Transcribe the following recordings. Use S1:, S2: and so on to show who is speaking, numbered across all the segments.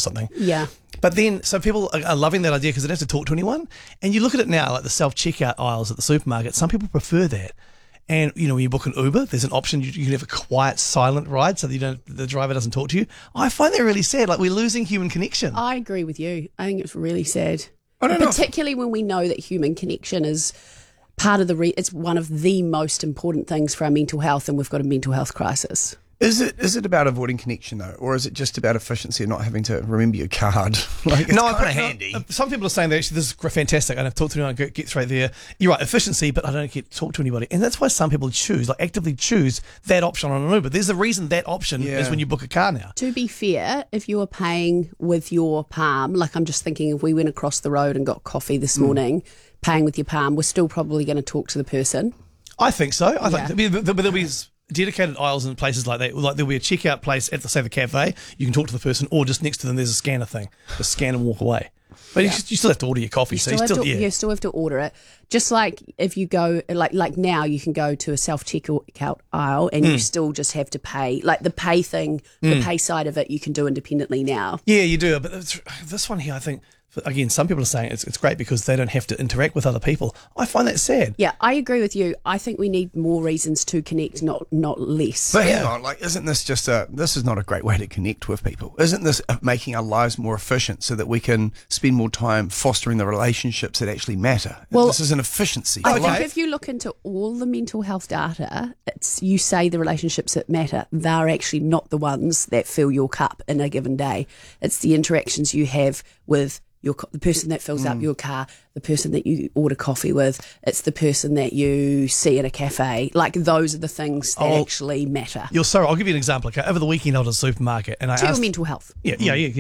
S1: something.
S2: Yeah.
S1: But then, so people are loving that idea because they don't have to talk to anyone. And you look at it now, like the self-checkout aisles at the supermarket, some people prefer that. And, you know, when you book an Uber, there's an option, you can have a quiet, silent ride so that the driver doesn't talk to you. I find that really sad. Like, we're losing human connection.
S2: I agree with you. I think it's really sad.
S3: I don't know.
S2: Particularly when we know that human connection is part of it's one of the most important things for our mental health, and we've got a mental health crisis.
S3: Is it about avoiding connection though, or is it just about efficiency and not having to remember your card? Like, it's kind of handy.
S1: Some people are saying that actually this is fantastic. I don't have to talk to anyone, get straight there. You're right, efficiency, but I don't get to talk to anybody. And that's why some people actively choose that option on an Uber. There's a reason that option is when you book a car now.
S2: To be fair, if you are paying with your palm, like I'm just thinking if we went across the road and got coffee this morning, paying with your palm, we're still probably going to talk to the person.
S1: I think so. I think there'll be dedicated aisles in places like that. Like there'll be a checkout place at, say, the cafe. You can talk to the person, or just next to them there's a scanner thing. Just scan and walk away. But you still have to order your coffee. You
S2: still have to order it. Just like if you go, like now you can go to a self-checkout aisle and you still just have to pay. Like the pay thing, the pay side of it, you can do independently now.
S1: Yeah, you do. But this one here, I think, again, some people are saying it's great because they don't have to interact with other people. I find that sad.
S2: Yeah, I agree with you. I think we need more reasons to connect, not less.
S3: But hang on, like, isn't this this is not a great way to connect with people? Isn't this making our lives more efficient so that we can spend more time fostering the relationships that actually matter? Well, this is an efficiency.
S2: I think if you look into all the mental health data, you say the relationships that matter, they're actually not the ones that fill your cup in a given day. It's the interactions you have with the person that fills up your car, the person that you order coffee with, it's the person that you see at a cafe. Like, those are the things that actually matter.
S1: I'll give you an example. Okay, over the weekend I was at a supermarket and I asked...
S2: your mental health.
S1: Yeah.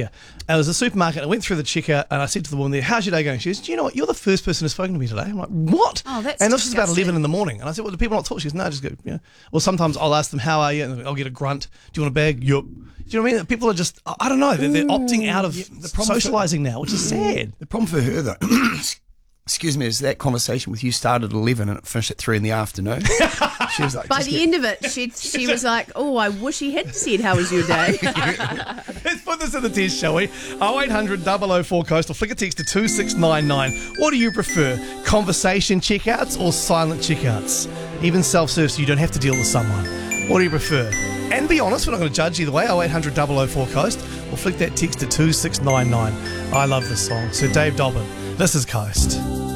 S1: I was at a supermarket, I went through the checkout and I said to the woman there, how's your day going? She goes, do you know what, you're the first person who's spoken to me today. I'm like, what?
S2: Oh, that's
S1: And this was about
S2: disgusting.
S1: 11 in the morning. And I said, well, do people not talk? She goes, no, just go. Yeah. Well, sometimes I'll ask them, how are you? And I'll get a grunt. Do you want a bag? Yup. Do you know what I mean? People are just, I don't know, they're opting out of socialising now, which is sad.
S3: The problem for her, though, excuse me, is that conversation with you started at 11 and it finished at 3 in the afternoon. She was like,
S2: by the end of it, she was like, oh, I wish he had said, how was your day?
S1: Let's put this in the test, shall we? 0800 004 Coast, or flick a text to 2699. What do you prefer, conversation checkouts or silent checkouts? Even self-serve, so you don't have to deal with someone. What do you prefer? And be honest, we're not going to judge either way. 0800 004 Coast, or flick that text to 2699. I love this song. So Dave Dobbin, this is Coast.